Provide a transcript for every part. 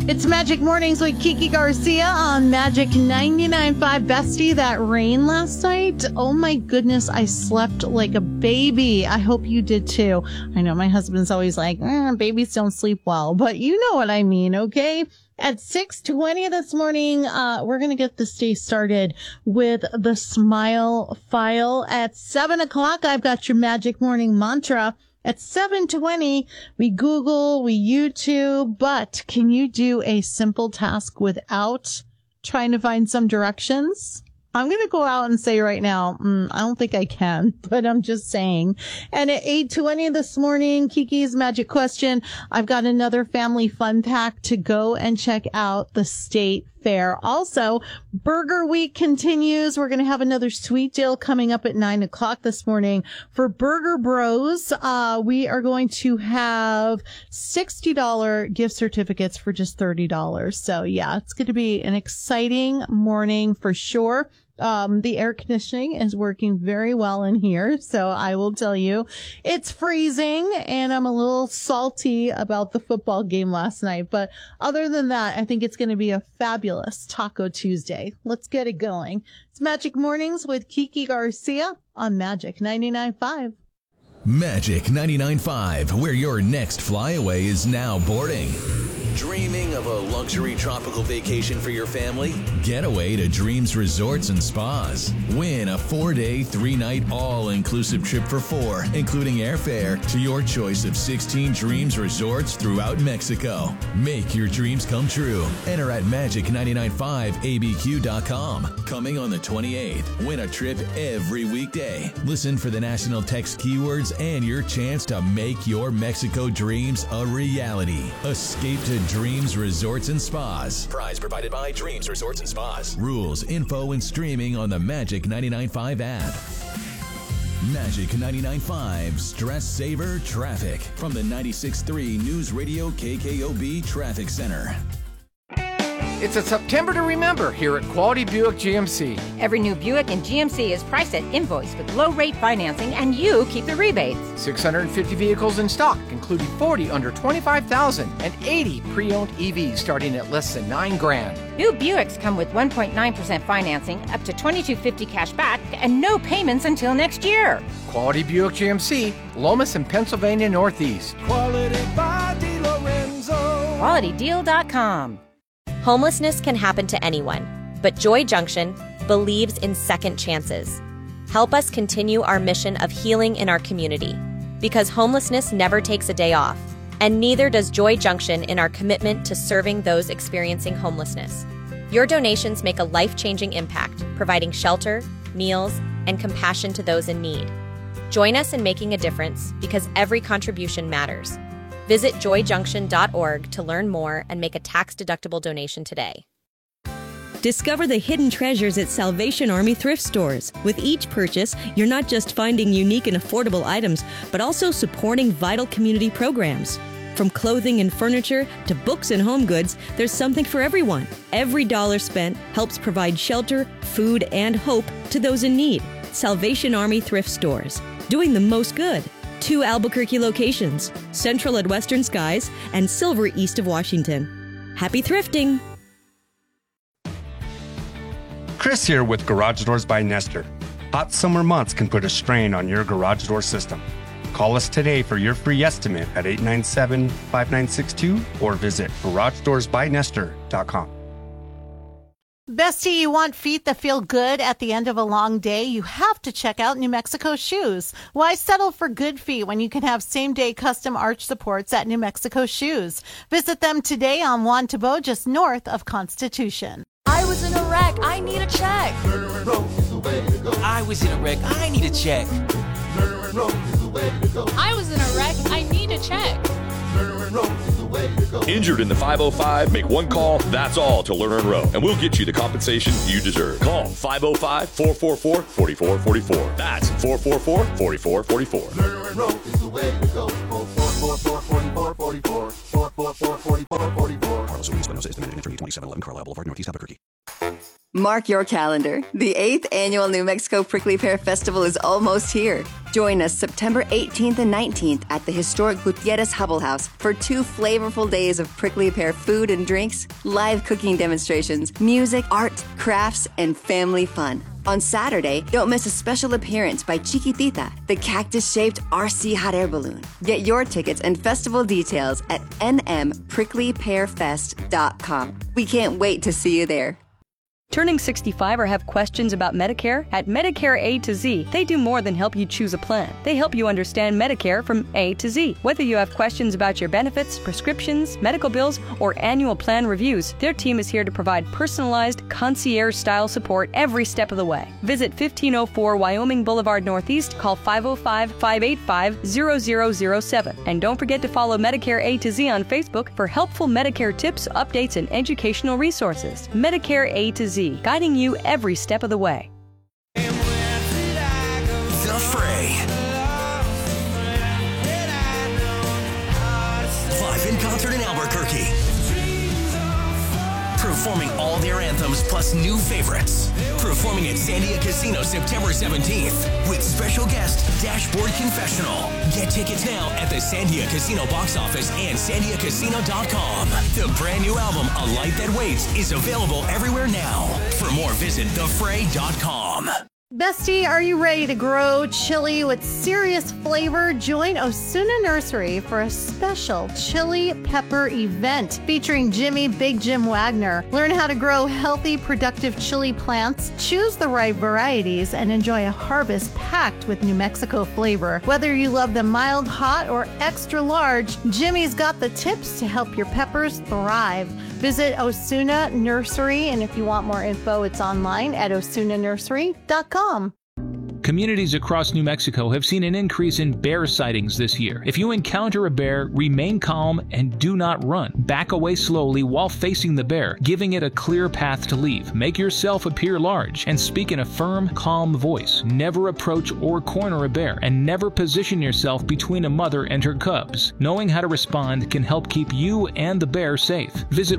It's Magic Mornings with Kiki Garcia on Magic 99.5. Bestie, that rain last night, oh my goodness, I slept like a baby. I hope you did too. I know my husband's always like, babies don't sleep well, but you know what I mean, okay? At 6:20 this morning, we're going to get this day started with the Smile File. At 7 o'clock, I've got your Magic Morning Mantra. At 7:20, we Google, we YouTube, but can you do a simple task without trying to find some directions? I'm going to go out and say right now, I don't think I can, but I'm just saying. And at 8:20 this morning, Kiki's Magic Question, I've got another family fun pack to go and check out the State Fair. Also, Burger Week continues. We're going to have another sweet deal coming up at 9 o'clock this morning. For Burger Bros, we are going to have $60 gift certificates for just $30. So yeah, it's going to be an exciting morning for sure. The air conditioning is working very well in here, so I will tell you it's freezing and I'm a little salty about the football game last night. But other than that, I think it's going to be a fabulous Taco Tuesday. Let's get it going. It's Magic Mornings with Kiki Garcia on Magic 99.5. Magic 99.5, where your next flyaway is now boarding. Dreaming of a luxury tropical vacation for your family? Get away to Dreams Resorts and Spas. Win a 4-day, 3-night all-inclusive trip for 4, including airfare, to your choice of 16 Dreams Resorts throughout Mexico. Make your dreams come true. Enter at magic995abq.com. Coming on the 28th, win a trip every weekday. Listen for the national text keywords and your chance to make your Mexico dreams a reality. Escape to Dreams Resorts and Spas. Prize provided by Dreams Resorts and Spas. Rules, info, and streaming on the Magic 99.5 app. Magic 99.5 Stress Saver Traffic from the 96.3 News Radio KKOB Traffic Center. It's a September to remember here at Quality Buick GMC. Every new Buick in GMC is priced at invoice with low-rate financing, and you keep the rebates. 650 vehicles in stock, including 40 under $25,000 and 80 pre-owned EVs starting at less than $9,000. New Buicks come with 1.9% financing, up to $2,250 cash back, and no payments until next year. Quality Buick GMC, Lomas and Pennsylvania Northeast. Quality by DiLorenzo. QualityDeal.com. Homelessness can happen to anyone, but Joy Junction believes in second chances. Help us continue our mission of healing in our community, because homelessness never takes a day off, and neither does Joy Junction in our commitment to serving those experiencing homelessness. Your donations make a life-changing impact, providing shelter, meals, and compassion to those in need. Join us in making a difference, because every contribution matters. Visit joyjunction.org to learn more and make a tax-deductible donation today. Discover the hidden treasures at Salvation Army thrift stores. With each purchase, you're not just finding unique and affordable items, but also supporting vital community programs. From clothing and furniture to books and home goods, there's something for everyone. Every dollar spent helps provide shelter, food, and hope to those in need. Salvation Army thrift stores, doing the most good. 2 Albuquerque locations, Central at Western Skies and Silver east of Washington. Happy thrifting! Chris here with Garage Doors by Nestor. Hot summer months can put a strain on your garage door system. Call us today for your free estimate at 897-5962 or visit GarageDoorsByNestor.com. Bestie, you want feet that feel good at the end of a long day? You have to check out New Mexico Shoes. Why settle for good feet when you can have same-day custom arch supports at New Mexico Shoes? Visit them today on Juan Tabo, just north of Constitution. I was in a wreck. I need a check. I was in a wreck. I need a check. I was in a wreck. I need a check. Injured in the 505? Make one call, that's all, to Lerner & Rowe, and we'll get you the compensation you deserve. Call 505-444-4444. That's 444-4444. Lerner & Rowe is the way to go. 444-4444. 444-4444. Carlos Ruiz Espinosa is the managing attorney, 2711 Carlisle Boulevard, Northeast Albuquerque. Mark your calendar. The 8th Annual New Mexico Prickly Pear Festival is almost here. Join us September 18th and 19th at the historic Gutierrez Hubble House for 2 flavorful days of prickly pear food and drinks, live cooking demonstrations, music, art, crafts, and family fun. On Saturday, don't miss a special appearance by Chiquitita, the cactus-shaped RC hot air balloon. Get your tickets and festival details at nmpricklypearfest.com. We can't wait to see you there. Turning 65 or have questions about Medicare? At Medicare A to Z, they do more than help you choose a plan. They help you understand Medicare from A to Z. Whether you have questions about your benefits, prescriptions, medical bills, or annual plan reviews, their team is here to provide personalized, concierge-style support every step of the way. Visit 1504 Wyoming Boulevard Northeast, call 505-585-0007. And don't forget to follow Medicare A to Z on Facebook for helpful Medicare tips, updates, and educational resources. Medicare A to Z, guiding you every step of the way. The Fray. Live in concert in Albuquerque. Performing all their anthems plus new favorites. Performing at Sandia Casino September 17th with special guest Dashboard Confessional. Get tickets now at the Sandia Casino box office and sandiacasino.com. The brand new album, A Light That Waits, is available everywhere now. For more, visit thefray.com. Bestie, are you ready to grow chili with serious flavor? Join Osuna Nursery for a special chili pepper event featuring Jimmy Big Jim Wagner. Learn how to grow healthy, productive chili plants, choose the right varieties, and enjoy a harvest packed with New Mexico flavor. Whether you love them mild, hot, or extra large, Jimmy's got the tips to help your peppers thrive. Visit Osuna Nursery, and if you want more info, it's online at osunanursery.com. Communities across New Mexico have seen an increase in bear sightings this year. If you encounter a bear, remain calm and do not run. Back away slowly while facing the bear, giving it a clear path to leave. Make yourself appear large and speak in a firm, calm voice. Never approach or corner a bear, and never position yourself between a mother and her cubs. Knowing how to respond can help keep you and the bear safe. Visit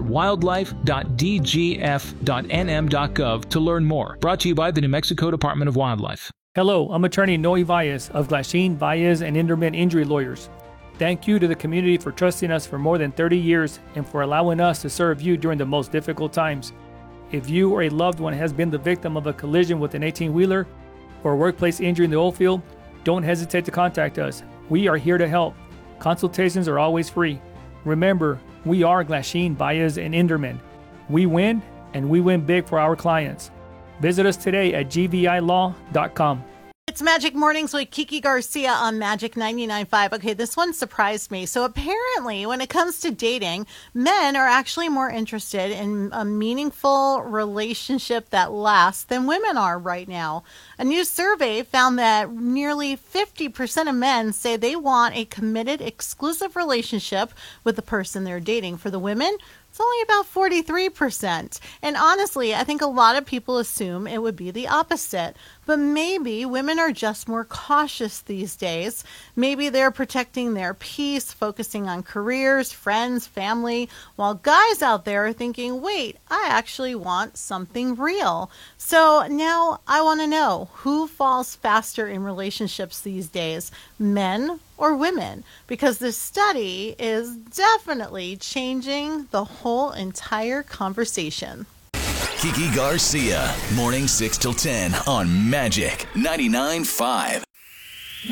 wildlife.dgf.nm.gov to learn more. Brought to you by the New Mexico Department of Wildlife. Hello, I'm attorney Noe Valles of Glasheen, Valles, and Inderman Injury Lawyers. Thank you to the community for trusting us for more than 30 years and for allowing us to serve you during the most difficult times. If you or a loved one has been the victim of a collision with an 18-wheeler or a workplace injury in the oil field, don't hesitate to contact us. We are here to help. Consultations are always free. Remember, we are Glasheen, Valles, and Inderman. We win, and we win big for our clients. Visit us today at gvilaw.com. It's Magic Mornings with Kiki Garcia on Magic 99.5. Okay, this one surprised me. So apparently, when it comes to dating, men are actually more interested in a meaningful relationship that lasts than women are right now. A new survey found that nearly 50% of men say they want a committed, exclusive relationship with the person they're dating. For the women, it's only about 43%. And honestly, I think a lot of people assume it would be the opposite. But maybe women are just more cautious these days. Maybe they're protecting their peace, focusing on careers, friends, family, while guys out there are thinking, wait, I actually want something real. So now I want to know, who falls faster in relationships these days, men or women? Because this study is definitely changing the whole entire conversation. Kiki Garcia, morning 6 till 10 on Magic 99.5.